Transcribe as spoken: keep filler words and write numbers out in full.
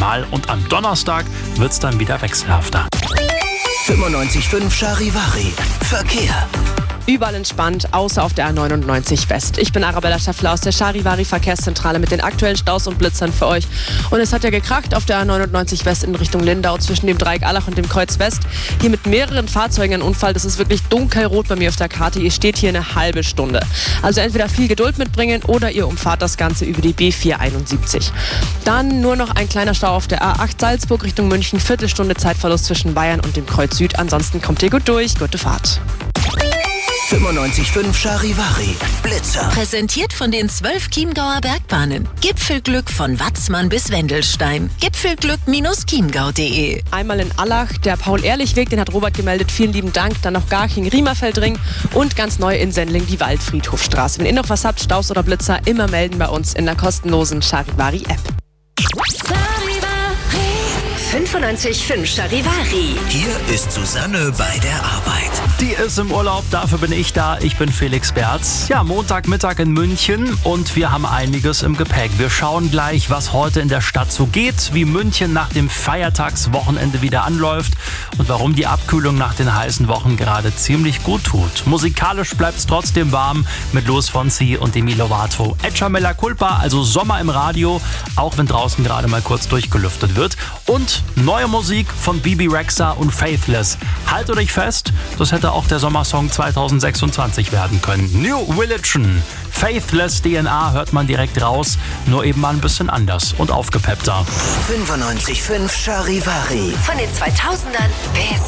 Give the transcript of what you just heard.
Mal und am Donnerstag wird es dann wieder wechselhafter. fünfundneunzig Komma fünf Charivari. Verkehr. Überall entspannt, außer auf der A neunundneunzig West. Ich bin Arabella Schaffler aus der Charivari Verkehrszentrale mit den aktuellen Staus und Blitzern für euch. Und es hat ja gekracht auf der A neunundneunzig West in Richtung Lindau zwischen dem Dreieck Allach und dem Kreuz West. Hier mit mehreren Fahrzeugen ein Unfall. Das ist wirklich dunkelrot bei mir auf der Karte. Ihr steht hier eine halbe Stunde. Also entweder viel Geduld mitbringen oder ihr umfahrt das Ganze über die B vierhunderteinundsiebzig. Dann nur noch ein kleiner Stau auf der A acht Salzburg Richtung München. Viertelstunde Zeitverlust zwischen Bayern und dem Kreuz Süd. Ansonsten kommt ihr gut durch. Gute Fahrt. fünfundneunzig Komma fünf Charivari. Blitzer. Präsentiert von den zwölf Chiemgauer Bergbahnen. Gipfelglück von Watzmann bis Wendelstein. Gipfelglück Chiemgau punkt de. Einmal in Allach, der Paul-Ehrlich-Weg, den hat Robert gemeldet. Vielen lieben Dank. Dann noch Garching, Riemerfeldring und ganz neu in Sendling die Waldfriedhofstraße. Wenn ihr noch was habt, Staus oder Blitzer, immer melden bei uns in der kostenlosen Charivari-App. fünfundneunzig Komma fünf Charivari. Hier ist Susanne bei der Arbeit. Die ist im Urlaub, dafür bin ich da. Ich bin Felix Berz. Ja, Montagmittag in München und wir haben einiges im Gepäck. Wir schauen gleich, was heute in der Stadt so geht, wie München nach dem Feiertagswochenende wieder anläuft und warum die Abkühlung nach den heißen Wochen gerade ziemlich gut tut. Musikalisch bleibt es trotzdem warm mit Luis Fonsi und Demi Lovato. Echa Mella Culpa, also Sommer im Radio, auch wenn draußen gerade mal kurz durchgelüftet wird. Und neue Musik von Bebe Rexha und Faithless. Haltet euch fest, das hätte auch der Sommersong zweitausendsechsundzwanzig werden können. New Religion. Faithless D N A hört man direkt raus, nur eben mal ein bisschen anders und aufgepeppter. fünfundneunzig Komma fünf Charivari. Von den zweitausendern bis